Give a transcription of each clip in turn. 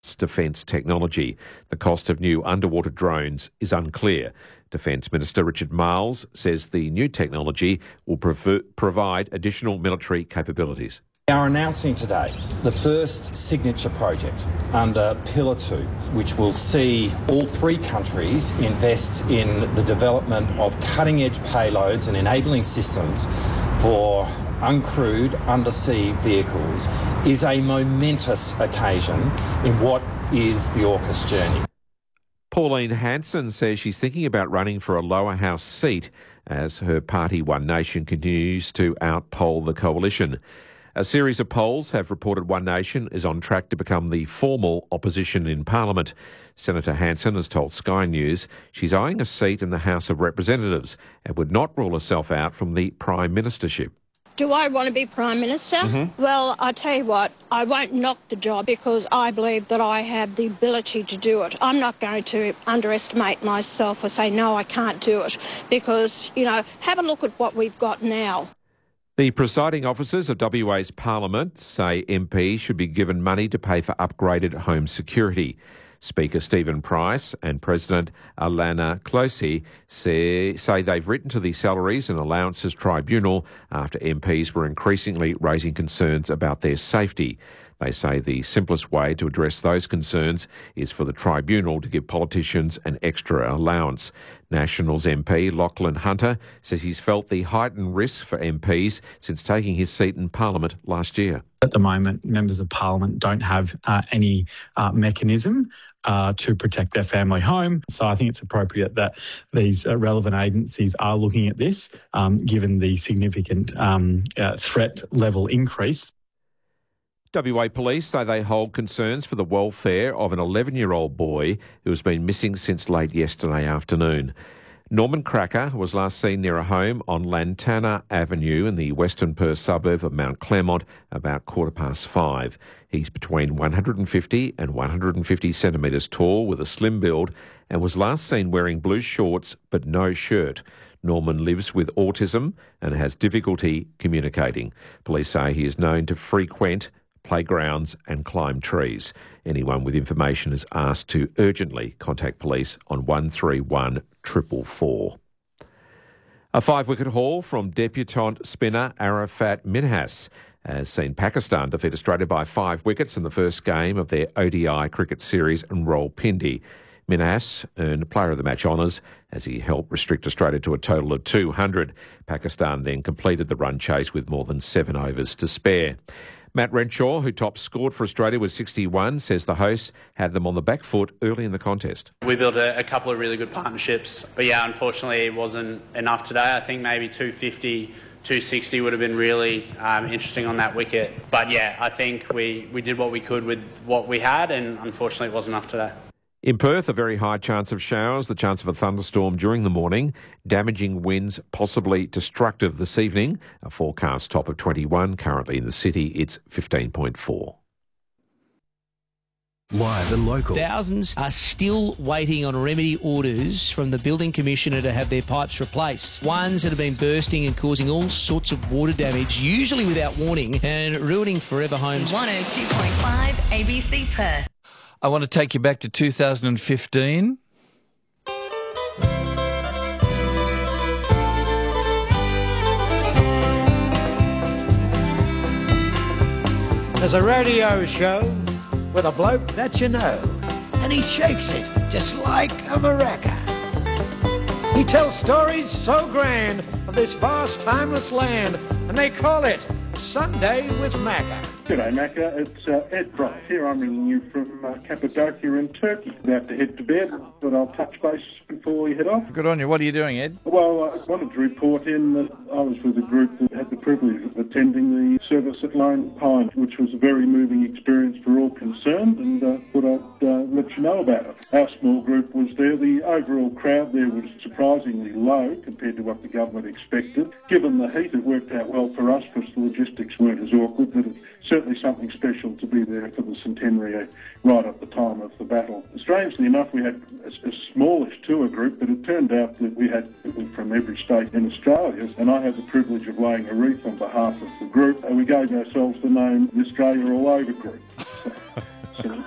defence technology. The cost of new underwater drones is unclear. Defence Minister Richard Marles says the new technology will provide additional military capabilities. We are announcing today the first signature project under Pillar 2, which will see all three countries invest in the development of cutting-edge payloads and enabling systems for uncrewed undersea vehicles, is a momentous occasion in what is the AUKUS journey. Pauline Hanson says she's thinking about running for a lower house seat as her party One Nation continues to outpoll the coalition. A series of polls have reported One Nation is on track to become the formal opposition in Parliament. Senator Hanson has told Sky News she's eyeing a seat in the House of Representatives and would not rule herself out from the Prime Ministership. Do I want to be Prime Minister? Well, I tell you what, I won't knock the job because I believe that I have the ability to do it. I'm not going to underestimate myself or say, no, I can't do it because, have a look at what we've got now. The presiding officers of WA's Parliament say MPs should be given money to pay for upgraded home security. Speaker Stephen Price and President Alana Closey say they've written to the Salaries and Allowances Tribunal after MPs were increasingly raising concerns about their safety. They say the simplest way to address those concerns is for the tribunal to give politicians an extra allowance. Nationals MP Lachlan Hunter says he's felt the heightened risk for MPs since taking his seat in Parliament last year. At the moment, members of Parliament don't have any mechanism to protect their family home. So I think it's appropriate that these relevant agencies are looking at this, given the significant threat level increase. WA Police say they hold concerns for the welfare of an 11-year-old boy who has been missing since late yesterday afternoon. Norman Cracker was last seen near a home on Lantana Avenue in the Western Perth suburb of Mount Claremont about 5:15. He's between 150 and 150 centimetres tall with a slim build and was last seen wearing blue shorts but no shirt. Norman lives with autism and has difficulty communicating. Police say he is known to frequent playgrounds and climb trees. Anyone with information is asked to urgently contact police on 131 444. A 5-wicket haul from debutante spinner Arafat Minhas has seen Pakistan defeat Australia by 5 wickets in the first game of their ODI cricket series in Rawalpindi. Minhas earned Player of the Match honours as he helped restrict Australia to a total of 200. Pakistan then completed the run chase with more than 7 overs to spare. Matt Renshaw, who top scored for Australia with 61, says the hosts had them on the back foot early in the contest. We built a couple of really good partnerships, but unfortunately it wasn't enough today. I think maybe 250, 260 would have been really interesting on that wicket. But I think we did what we could with what we had, and unfortunately it wasn't enough today. In Perth, a very high chance of showers, the chance of a thunderstorm during the morning, damaging winds possibly destructive this evening. A forecast top of 21. Currently in the city, it's 15.4. Live and local. Thousands are still waiting on remedy orders from the Building Commissioner to have their pipes replaced. Ones that have been bursting and causing all sorts of water damage, usually without warning, and ruining forever homes. 102.5 ABC Perth. I want to take you back to 2015. There's a radio show with a bloke that you know, and he shakes it just like a maraca. He tells stories so grand of this vast, timeless land, and they call it Sunday with Macca. G'day Macca, it's Ed Brock here. I'm ringing you from Cappadocia in Turkey. About to head to bed, but I'll touch base before we head off. Good on you. What are you doing, Ed? Well, I wanted to report in that I was with a group that had the privilege of attending the service at Lone Pine, which was a very moving experience for all concerned, and thought I'd let you know about it. Our small group was there. The overall crowd there was surprisingly low compared to what the government expected. Given the heat, it worked out well for us because the logistics weren't as awkward, but it's certainly something special to be there for the centenary right at the time of the battle. Strangely enough, we had a smallish tour group, but it turned out that we had people from every state in Australia, and I had the privilege of laying a wreath on behalf of the group, and we gave ourselves the name the Australia All Over Group. So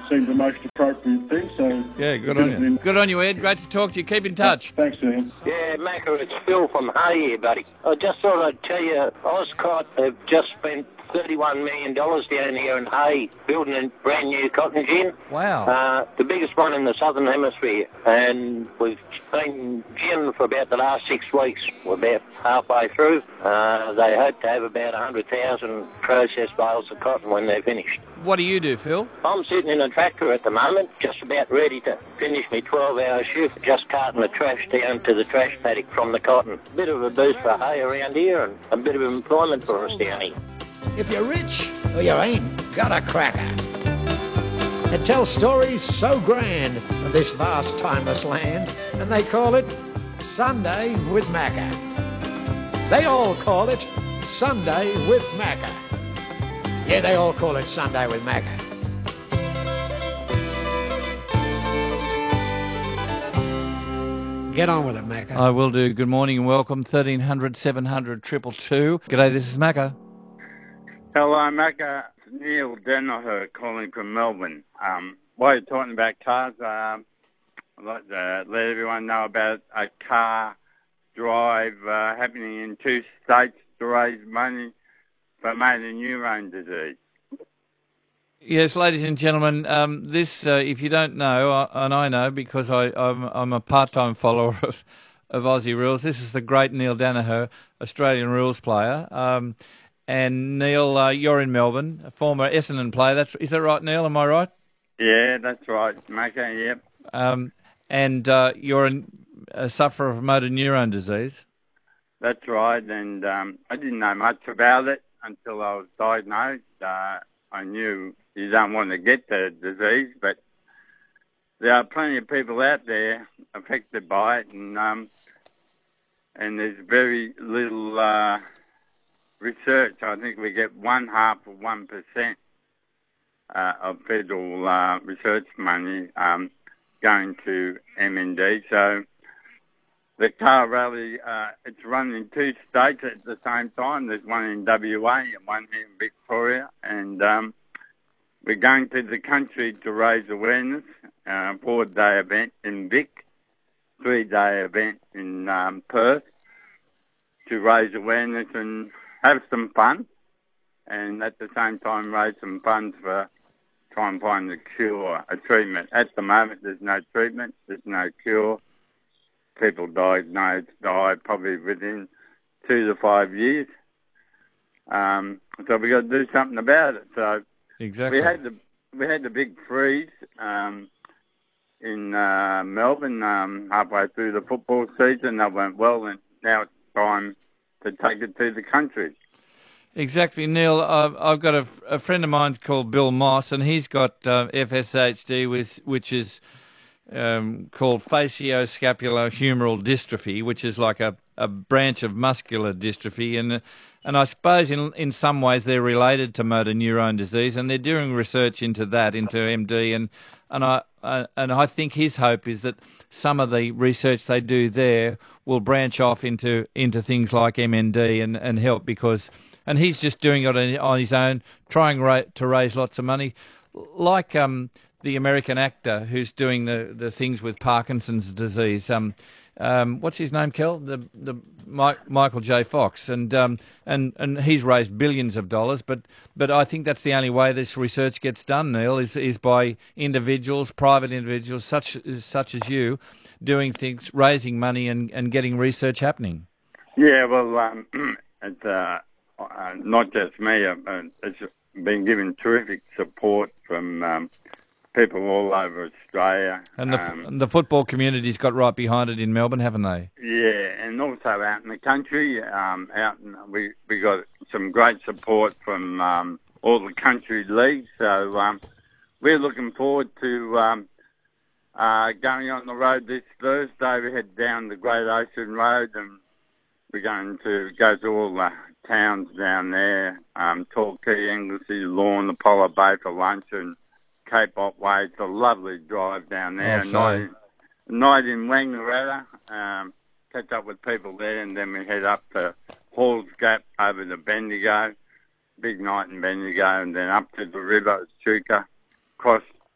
seemed the most appropriate thing. So Yeah, good on you. Good on you, Ed. Great to talk to you. Keep in touch. Thanks, Ian. Yeah, Macca, it's Phil from Hay here, buddy. I just thought I'd tell you, Oscott have just spent $31 million down here in Hay building a brand new cotton gin. Wow. The biggest one in the Southern Hemisphere. And we've been gin for about the last 6 weeks. We're about halfway through. They hope to have about 100,000 processed bales of cotton when they're finished. What do you do, Phil? I'm sitting in a tractor at the moment, just about ready to finish my 12-hour shift, just carting the trash down to the trash paddock from the cotton. Bit of a boost for hay around here and a bit of employment for us down here. If you're rich or you ain't got a cracker. It tells stories so grand of this vast, timeless land, and they call it Sunday with Macca. They all call it Sunday with Macca. Yeah, they all call it Sunday with Macca. Get on with it, Macca. I will do. Good morning and welcome. 1300 700 222. G'day, this is Macca. Hello, Macca. Neil Danaher calling from Melbourne. While you're talking about cars, I'd like to let everyone know about a car drive happening in 2 states to raise money for motor neurone disease. Yes, ladies and gentlemen, this, if you don't know, and I know because I'm a part-time follower of Aussie rules, this is the great Neil Danaher, Australian rules player. And Neil, you're in Melbourne, a former Essendon player. Is that right, Neil? Am I right? Yeah, that's right, Macca, yep. And you're a sufferer of motor neurone disease. That's right, and I didn't know much about it until I was diagnosed. I knew you don't want to get the disease, but there are plenty of people out there affected by it, and there's very little research. I think we get 0.5% of federal research money going to MND. So the car rally, it's run in 2 states at the same time. There's one in WA and one in Victoria. And we're going to the country to raise awareness. 4-day event in Vic, 3-day event in Perth to raise awareness and have some fun. And at the same time raise some funds for try and find a cure, a treatment. At the moment, there's no treatment, there's no cure. People diagnosed die probably within 2 to 5 years. So we got to do something about it. So exactly, we had the big freeze in Melbourne halfway through the football season. That went well, and now it's time to take it to the country. Exactly, Neil. I've got a friend of mine called Bill Moss, and he's got FSHD, which is called facioscapulohumeral dystrophy, which is like a branch of muscular dystrophy, and I suppose in some ways they're related to motor neurone disease, and they're doing research into that, into MD, and I think his hope is that some of the research they do there will branch off into things like MND and help, because, and he's just doing it on his own, trying to raise lots of money, like the American actor who's doing the things with Parkinson's disease. What's his name, Kel? The Michael J. Fox, and he's raised billions of dollars. But I think that's the only way this research gets done, Neil, is by individuals, private individuals such as you, doing things, raising money and getting research happening. Yeah, well, it's not just me. It's been given terrific support from people all over Australia. And the football community's got right behind it in Melbourne, haven't they? Yeah, and also out in the country, we got some great support from all the country leagues. So we're looking forward to going on the road this Thursday. We head down the Great Ocean Road, and we're going to go to all the towns down there, Torquay, Anglesey, Lorne, Apollo Bay for lunch, and Cape Otway. It's a lovely drive down there. Oh, night in Wangaratta, catch up with people there, and then we head up to Halls Gap over to Bendigo. Big night in Bendigo, and then up to the river, Echuca, across